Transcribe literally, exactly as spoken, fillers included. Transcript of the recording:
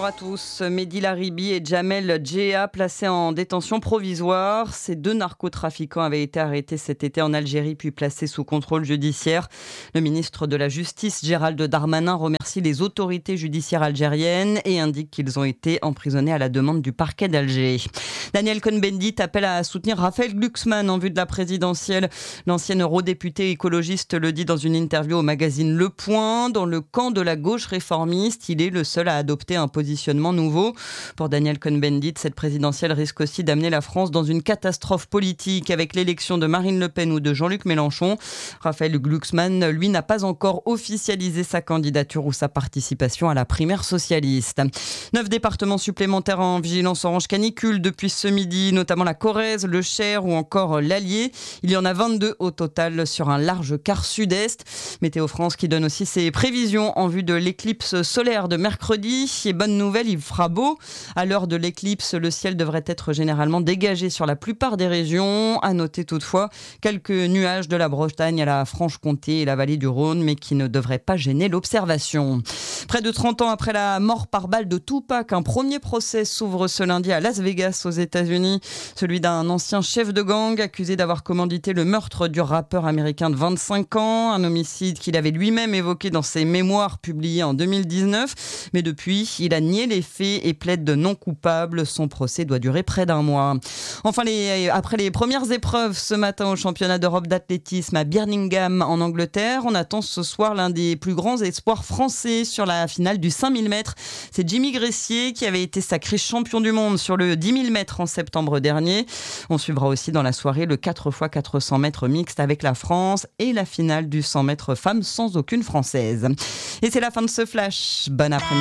Bonjour à tous. Mehdi Laribi et Jamel Djea placés en détention provisoire. Ces deux narcotrafiquants avaient été arrêtés cet été en Algérie puis placés sous contrôle judiciaire. Le ministre de la Justice, Gérald Darmanin, remercie les autorités judiciaires algériennes et indique qu'ils ont été emprisonnés à la demande du parquet d'Alger. Daniel Cohn-Bendit appelle à soutenir Raphaël Glucksmann en vue de la présidentielle. L'ancien eurodéputé écologiste le dit dans une interview au magazine Le Point. Dans le camp de la gauche réformiste, il est le seul à adopter un positionnement nouveau. Pour Daniel Cohn-Bendit, cette présidentielle risque aussi d'amener la France dans une catastrophe politique avec l'élection de Marine Le Pen ou de Jean-Luc Mélenchon. Raphaël Glucksmann, lui, n'a pas encore officialisé sa candidature ou sa participation à la primaire socialiste. Neuf départements supplémentaires en vigilance orange canicule depuis ce midi, notamment la Corrèze, le Cher ou encore l'Allier. Il y en a vingt-deux au total sur un large quart sud-est. Météo France qui donne aussi ses prévisions en vue de l'éclipse solaire de mercredi. Et bonne nouvelle, il fera beau. À l'heure de l'éclipse, le ciel devrait être généralement dégagé sur la plupart des régions. À noter toutefois quelques nuages de la Bretagne à la Franche-Comté et la vallée du Rhône, mais qui ne devraient pas gêner l'observation. Près de trente ans après la mort par balle de Tupac, un premier procès s'ouvre ce lundi à Las Vegas, aux États-Unis. Celui d'un ancien chef de gang accusé d'avoir commandité le meurtre du rappeur américain de vingt-cinq ans. Un homicide qu'il avait lui-même évoqué dans ses mémoires publiés en deux mille dix-neuf. Mais depuis, il a nié les faits et plaide de non coupable. Son procès doit durer près d'un mois. Enfin, les, après les premières épreuves ce matin au championnat d'Europe d'athlétisme à Birmingham en Angleterre, on attend ce soir l'un des plus grands espoirs français sur la finale du cinq mille mètres. C'est Jimmy Gressier qui avait été sacré champion du monde sur le dix mille mètres en septembre dernier. On suivra aussi dans la soirée le quatre fois quatre cents mètres mixte avec la France et la finale du cent mètres femmes sans aucune française. Et c'est la fin de ce flash. Bon après-midi.